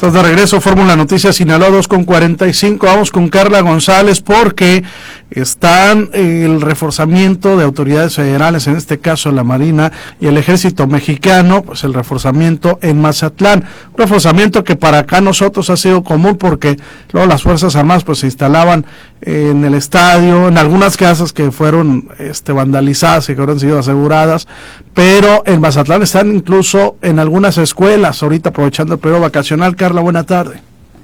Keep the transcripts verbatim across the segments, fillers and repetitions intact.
Estás de regreso, Fórmula Noticias Sinaloa dos con cuarenta y cinco. Vamos con Carla González porque están el reforzamiento de autoridades federales, en este caso la Marina y el Ejército Mexicano, pues el reforzamiento en Mazatlán. Un reforzamiento que para acá nosotros ha sido común porque luego las Fuerzas Armadas pues se instalaban en el estadio, en algunas casas que fueron este, vandalizadas y que habrán sido aseguradas, pero en Mazatlán están incluso en algunas escuelas, ahorita aprovechando el periodo vacacional. Carla, buena tarde.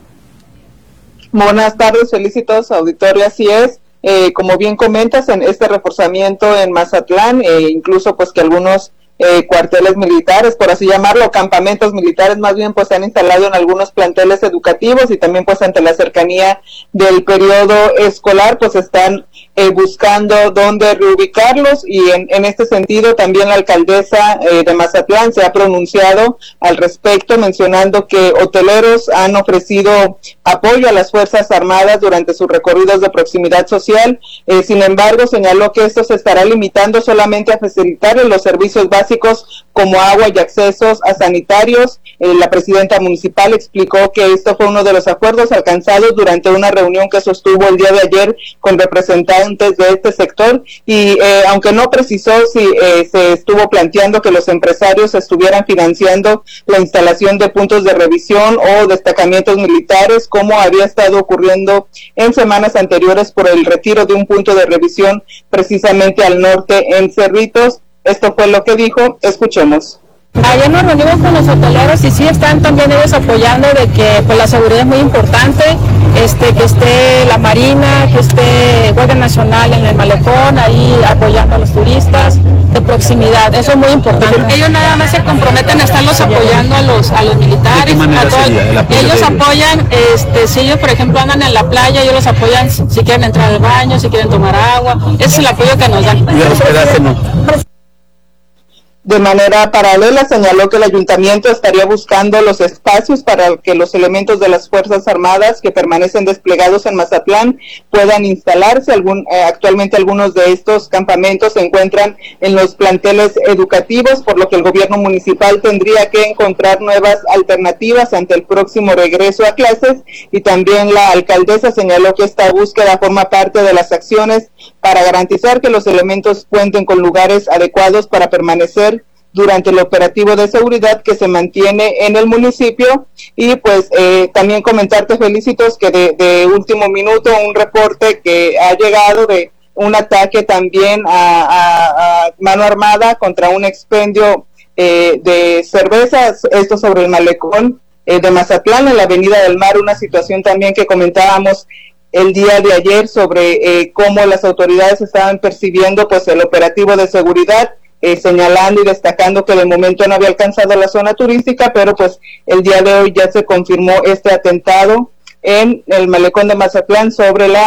Buenas tardes, felicitos auditorio, así es. Eh, como bien comentas, en este reforzamiento en Mazatlán, eh, incluso pues que algunos eh, cuarteles militares, por así llamarlo, campamentos militares más bien, pues se han instalado en algunos planteles educativos y también pues ante la cercanía del periodo escolar, pues están eh, buscando dónde reubicarlos y en, en este sentido también la alcaldesa eh, de Mazatlán se ha pronunciado al respecto, mencionando que hoteleros han ofrecido apoyo a las Fuerzas Armadas durante sus recorridos de proximidad social. Eh, sin embargo, señaló que esto se estará limitando solamente a facilitar los servicios básicos como agua y accesos a sanitarios. Eh, la presidenta municipal explicó que esto fue uno de los acuerdos alcanzados durante una reunión que sostuvo el día de ayer con representantes de este sector y eh, aunque no precisó si eh, se estuvo planteando que los empresarios estuvieran financiando la instalación de puntos de revisión o destacamientos militares como había estado ocurriendo en semanas anteriores por el retiro de un punto de revisión precisamente al norte en Cerritos. Esto fue lo que dijo, escuchemos. Ayer nos reunimos con los hoteleros y sí están también ellos apoyando de que pues la seguridad es muy importante, este que esté la Marina, que esté Guardia Nacional en el malecón, ahí apoyando a los turistas de proximidad, eso es muy importante. Ellos nada más se comprometen a estarlos apoyando a los a los militares, a todos. Ellos apoyan, este, si ellos por ejemplo andan en la playa, ellos los apoyan si quieren entrar al baño, si quieren tomar agua, ese es el apoyo que nos dan. Y el hospedaje no. De manera paralela, señaló que el ayuntamiento estaría buscando los espacios para que los elementos de las Fuerzas Armadas que permanecen desplegados en Mazatlán puedan instalarse. Algún, eh, actualmente algunos de estos campamentos se encuentran en los planteles educativos, por lo que el gobierno municipal tendría que encontrar nuevas alternativas ante el próximo regreso a clases, y también la alcaldesa señaló que esta búsqueda forma parte de las acciones para garantizar que los elementos cuenten con lugares adecuados para permanecer durante el operativo de seguridad que se mantiene en el municipio. Y pues eh, también comentarte, Felicitos, que de, de último minuto un reporte que ha llegado de un ataque también a, a, a mano armada contra un expendio eh, de cervezas, esto sobre el malecón eh, de Mazatlán, en la Avenida del Mar, una situación también que comentábamos el día de ayer sobre eh, cómo las autoridades estaban percibiendo pues el operativo de seguridad, eh, señalando y destacando que de momento no había alcanzado la zona turística, pero pues el día de hoy ya se confirmó este atentado en el malecón de Mazatlán sobre la